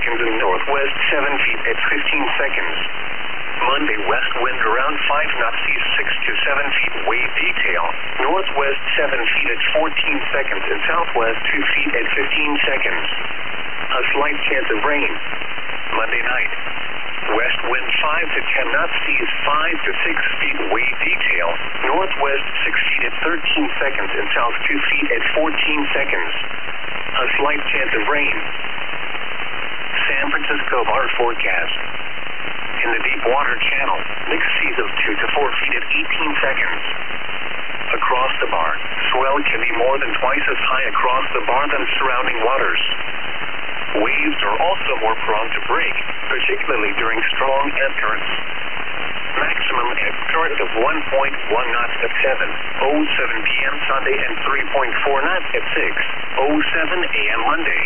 seconds and northwest 7 feet at 15 seconds. Monday, west wind around 5 knots, seas 6 to 7 feet, wave detail. Northwest 7 feet at 14 seconds and southwest 2 feet at 15 seconds. A slight chance of rain. Monday night. West wind 5 to 10 knots, seas 5 to 6 feet, wave detail. Northwest 6 feet at 13 seconds and south 2 feet at 14 seconds. A slight chance of rain. San Francisco bar forecast. In the deep water channel, mixed seas of 2 to 4 feet at 18 seconds. Across the bar, swell can be more than twice as high across the bar than surrounding waters. Waves are also more prone to break, particularly during strong ebb currents. Maximum ebb current of 1.1 knots at 7:07 p.m. Sunday and 3.4 knots at 6:07 a.m. Monday.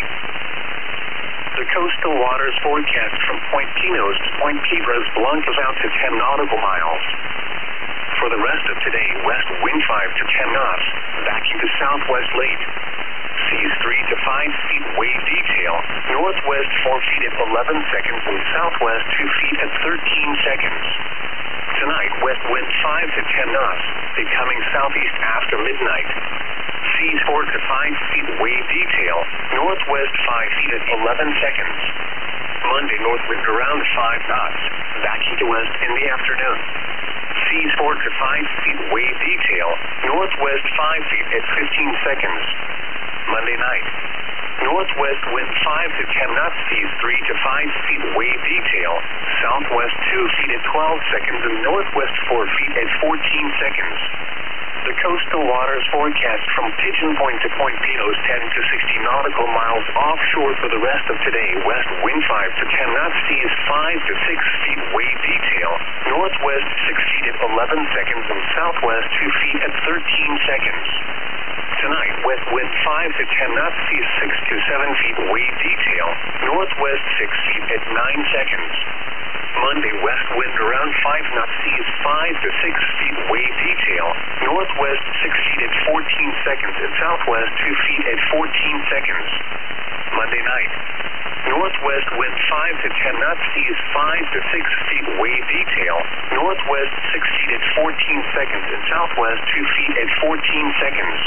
The coastal waters forecast from Point Pinos to Point Piedras Blancas out to 10 nautical miles. For the rest of today, west wind 5 to 10 knots, backing to southwest late. Seas 3 to 5 feet, wave detail. Northwest 4 feet at 11 seconds and southwest 2 feet at 13 seconds. Tonight, west wind 5 to 10 knots, becoming southeast after midnight. Seas 4 to 5 feet, wave detail. Northwest 5 feet at 11 seconds. Monday, north wind around 5 knots, backing to west in the afternoon. Seas 4 to 5 feet, wave detail. Northwest 5 feet at 15 seconds. Monday night. Northwest wind 5 to 10 knots, seas 3 to 5 feet, wave detail. Southwest 2 feet at 12 seconds and northwest 4 feet at 14 seconds. The coastal waters forecast from Pigeon Point to Point Pinos 10 to 60 nautical miles offshore for the rest of today. West wind 5 to 10 knots, seas 5 to 6 feet, wave detail. Northwest 6 feet at 11 seconds and southwest 2 feet at 13 seconds. Tonight, west wind 5 to 10 knots, seas 6 to 7 feet, wave detail. Northwest 6 feet at 9 seconds. Monday, west wind around 5 knots, seas 5 to 6 feet, wave detail. Northwest 6 feet at 14 seconds and southwest 2 feet at 14 seconds. Monday night. Northwest wind 5 to 10 knots, seas 5 to 6 feet, wave detail. Northwest 6 feet at 14 seconds and southwest 2 feet at 14 seconds.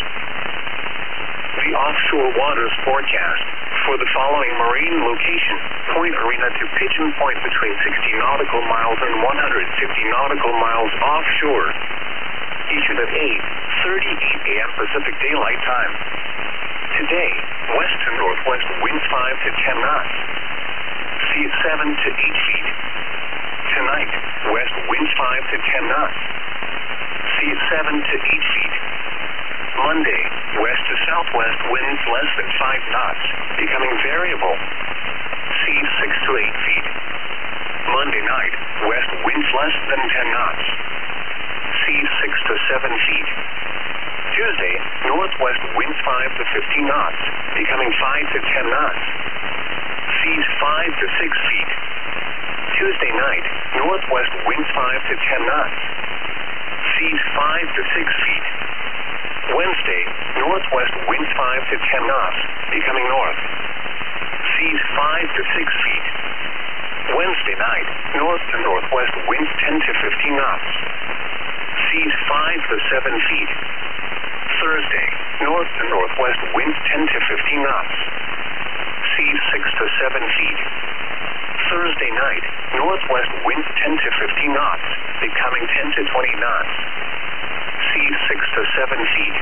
The offshore waters forecast for the following marine location: Point Arena to Pigeon Point between 60 nautical miles and 150 nautical miles offshore. Issued at 8:38 a.m. Pacific Daylight Time. Today, west to northwest winds 5 to 10 knots. Seas 7 to 8 feet. Tonight, west winds 5 to 10 knots. Seas 7 to 8 feet. Monday, west to southwest winds less than 5 knots, becoming variable. Seas 6 to 8 feet. Monday night, west winds less than 10 knots. Seas 6 to 7 feet. Tuesday, northwest winds 5 to 15 knots, becoming 5 to 10 knots. Seas 5 to 6 feet. Tuesday night, northwest winds 5 to 10 knots. Seas 5 to 6 feet. Wednesday, northwest winds 5 to 10 knots, becoming north. Seas 5 to 6 feet. Wednesday night, north to northwest winds 10 to 15 knots. Seas 5 to 7 feet. Thursday, north to northwest winds 10 to 15 knots. Seas 6 to 7 feet. Thursday night, northwest winds 10 to 15 knots, becoming 10 to 20 knots. Seas 6 to 7 feet.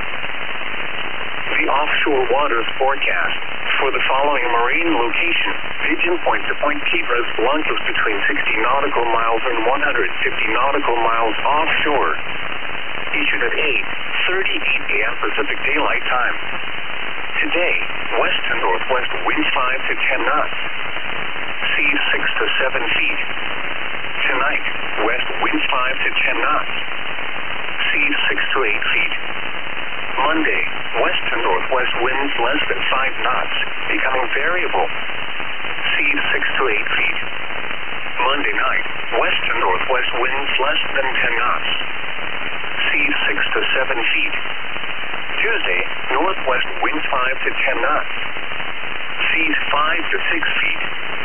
The offshore waters forecast for the following marine location: Pigeon Point to Point Piedras Blancas between 60 nautical miles and 150 nautical miles offshore. Issued at 8:38 a.m. Pacific Daylight Time. Today, west to northwest winds 5 to 10 knots. Seas 6 to 7 feet. Tonight, west winds 5 to 10 knots. Seas 6 to 8 feet. Monday, west to northwest winds less than 5 knots, becoming variable. Seas 6 to 8 feet. Monday night, west to northwest winds less than 10 knots. Seas 6 to 7 feet. Tuesday, northwest winds 5 to 10 knots. Seas 5 to 6 feet.